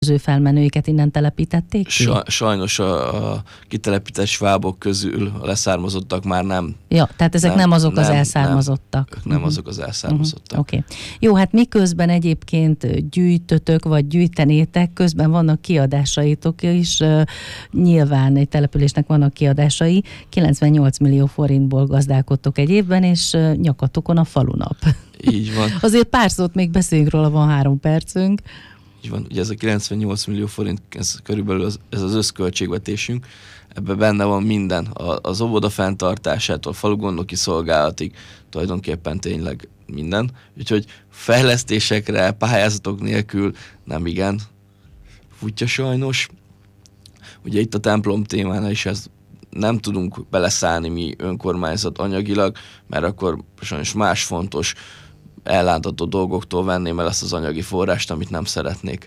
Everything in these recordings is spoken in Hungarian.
az ő felmenőiket innen telepítették ki? Sajnos a kitelepített svábok közül a leszármazottak már nem. Ja, tehát ezek nem azok az elszármazottak. Nem azok az elszármazottak. Oké. Jó, hát miközben egyébként gyűjtötök, vagy gyűjtenétek, közben vannak kiadásaitok is. Nyilván egy településnek vannak kiadásai. 98 millió forintból gazdálkodtok egy évben, és nyakatokon a falunap. Így van. Azért pár szót még beszéljünk róla, van 3 percünk. Így van, ugye ez a 98 millió forint, ez körülbelül ez az összköltségvetésünk, ebben benne van minden, az óvoda fenntartásától, falugondnoki szolgálatig, tulajdonképpen tényleg minden. Úgyhogy fejlesztésekre, pályázatok nélkül nem igen futja sajnos. Ugye itt a templom témánál is ez nem tudunk beleszállni mi önkormányzat anyagilag, mert akkor sajnos más fontos ellátható dolgoktól venném el ezt az anyagi forrást, amit nem szeretnék.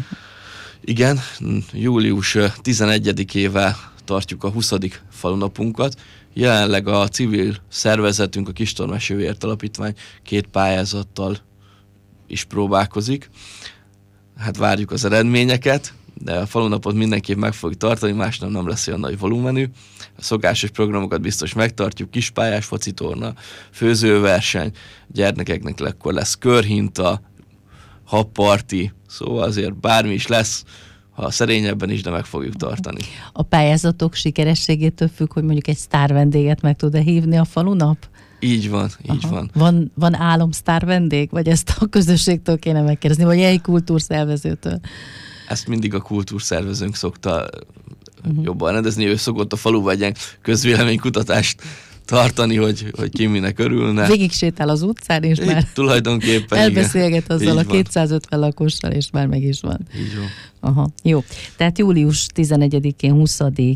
Igen, július 11-ével tartjuk a 20. falunapunkat. Jelenleg a civil szervezetünk, a Kistormás Jövőért Alapítvány 2 pályázattal is próbálkozik. Hát várjuk az eredményeket, de a falunapot mindenképp meg fogjuk tartani, másnap nem lesz olyan nagy volumenű. A szokásos programokat biztos megtartjuk, kispályás focitorna, főzőverseny, gyermekeknek akkor lesz körhinta, habparti, szóval azért bármi is lesz, ha szerényebben is, de meg fogjuk tartani. A pályázatok sikerességétől függ, hogy mondjuk egy sztár vendéget meg tud-e hívni a falunap? Így van, így van. Van álomsztár vendég, vagy ezt a közösségtől kéne megkérdezni, vagy egy kultúrszervezőtől? Ezt mindig a kultúrszervezőnk szokta jobban rendezni. Ő szokott a faluba egy közvéleménykutatást tartani, hogy ki minek örülne. Végig sétál az utcán, és már tulajdonképpen elbeszélget azzal a 250 lakossal, és már meg is van. Így van. Aha, jó. Tehát július 11-én 20.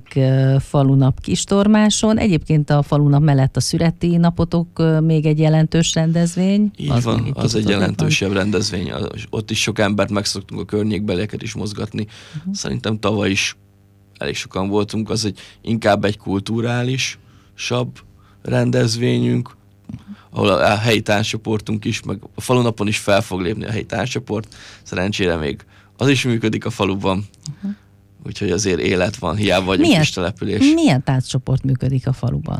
falunap Kistormáson. Egyébként a falunap mellett a szüreti napotok még egy jelentős rendezvény. Így van, az egy jelentősebb rendezvény. Ott is sok embert megszoktunk, a környékbelieket is mozgatni. Szerintem tavaly is elég sokan voltunk, az inkább egy kulturálisabb rendezvényünk, ahol a helyi tánccsoportunk is, meg a falunapon is fel fog lépni a helyi tánccsoport. Szerencsére még az is működik a faluban, úgyhogy azért élet van, hiába vagyunk kis település. Milyen tánccsoport működik a faluban?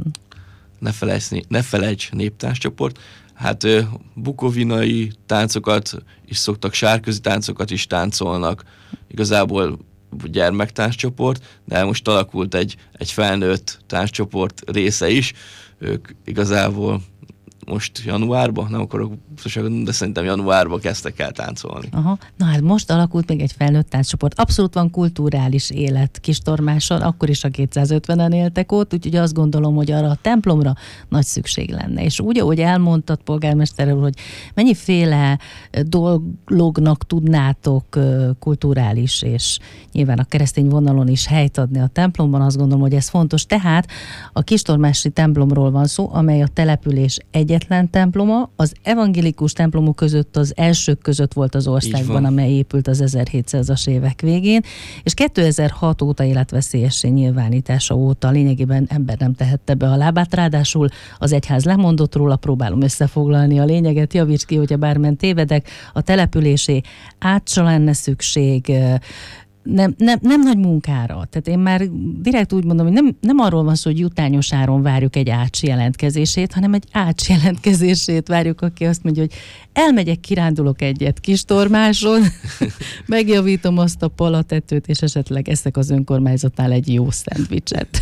Ne felejts néptánccsoport. Hát bukovinai táncokat is szoktak, sárközi táncokat is táncolnak. Igazából gyermektánccsoport, de most alakult egy felnőtt tánccsoport része is. Ők igazából most januárban, nem akarok pontosan, de szerintem januárban kezdtek el táncolni. Aha. Na hát most alakult még egy felnőtt tánccsoport. Abszolút van kulturális élet Kistormáson, akkor is a 250-en éltek ott, úgyhogy azt gondolom, hogy arra a templomra nagy szükség lenne. És úgy, ahogy elmondtad, polgármester úr, hogy mennyiféle dolognak tudnátok kulturális és nyilván a keresztény vonalon is helyt adni a templomban, azt gondolom, hogy ez fontos. Tehát a kistormási templomról van szó, amely a település egyetlen temploma, az evangélikus templomok között az elsők között volt az országban, amely épült az 1700-as évek végén, és 2006 óta életveszélyessé nyilvánítása óta lényegében ember nem tehette be a lábát, ráadásul az egyház lemondott róla, próbálom összefoglalni a lényeget, javíts ki, hogyha bármen tévedek, a településé átsa lenne szükség, nem nagy munkára. Tehát én már direkt úgy mondom, hogy nem arról van szó, hogy jutányos áron várjuk egy ács jelentkezését, hanem egy ács jelentkezését várjuk, aki azt mondja, hogy elmegyek, kirándulok egyet Kistormáson, megjavítom azt a palatetőt, és esetleg eszek az önkormányzatnál egy jó szendvicset.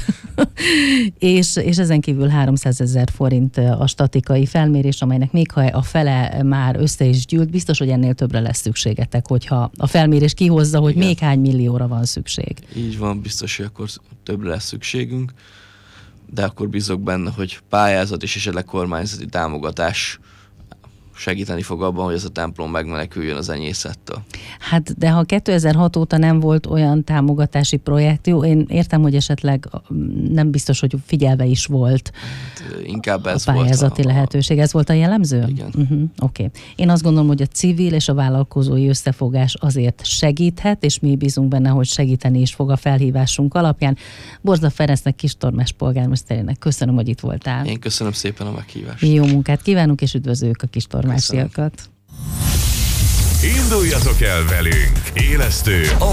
és ezen kívül 300 000 forint a statikai felmérés, amelynek még ha a fele már össze is gyűlt, biztos, hogy ennél többre lesz szükségetek, hogyha a felmérés kihozza, hogy még hány millióra van szükség. Így van, biztos, hogy akkor többre lesz szükségünk, de akkor bízok benne, hogy pályázat és esetleg kormányzati támogatás segíteni fog abban, hogy ez a templom megmeneküljön az enyészettől. Hát, de ha 2006 óta nem volt olyan támogatási projekt, jó, én értem, hogy esetleg nem biztos, hogy figyelve is volt hát, inkább ez a pályázati lehetőség. Ez volt a jellemző? Igen. Oké. Én azt gondolom, hogy a civil és a vállalkozói összefogás azért segíthet, és mi bízunk benne, hogy segíteni is fog a felhívásunk alapján. Borzda Ferencnek, Kistormás polgármesterének köszönöm, hogy itt voltál. Én köszönöm szépen a meghívást. Jó munkát kívánunk, és üdvözöljük a kistormásiakat. Induljatok el velünk! Élesztő,